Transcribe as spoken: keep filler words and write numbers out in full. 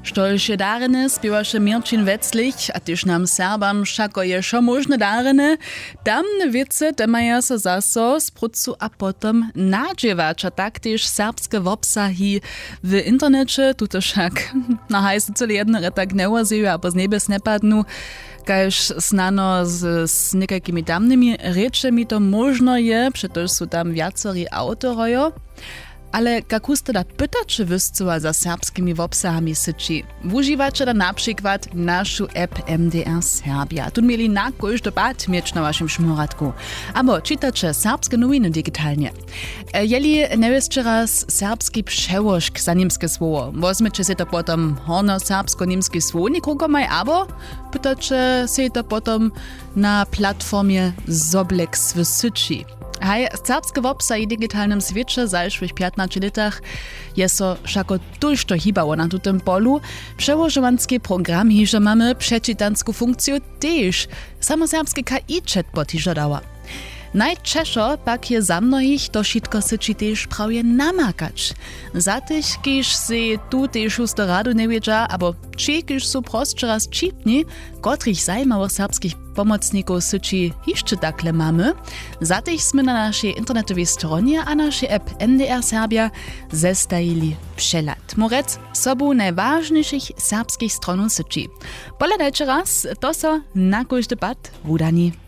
Stolše darene spiewaše Mirčin Veclich, a tyž nam Serbam všako je šo možne darene. Tamne wice temaja sa zaso z prudcu a potom nadžievača taktyž serbske wobsahi w internecie. Tuto však na hajse celý jedne retak neuaziju a po z nebes nepadnu. Kaž snano z, z nekakými tamnymi rečemi to možno je, pretože sú tam viacerí autorojo. Ale kako ste da pytače wyscuła za serbskimi wobsahami syči? Wuživače da na przykład našu app M D R Serbia. Tu mieli na każdy bat mieć na waszym szmuratku. Abo czytacze serbskie nowiny digitalnie. Jeli nie wiecie raz serbski przełożk za niemskie słowo. Wozmycie się to potem horno serbsko-niemski słownik rukomaj, abo pytacze się to potem na platformie Zoblex w Syči. Hej, serbske wobsa i digitalnym świecie zajszłych piętnastu latach jest so wszako tuż to hibało na tym polu. Przełożowanski program hiże mamy przeczytanską funkcję też. Samo serbski K I chatbot hiże dała. Najczęściej pak je za mnohich to wszystko syči też prawie namakać. Za tych, kiż se tu też usto radu nie wiedzia, abo ci, kiż są prostsze raz čipni, kotrych zajmowych serbskich pomocników syči jeszcze takle mamy, za tych sme na naszej internetowej stronie a naszej app M D R Serbia zestajili przelat. Morec sobu najważniejszych serbskich stronów syči. Poledajcie raz, to so na każdy pad wudani.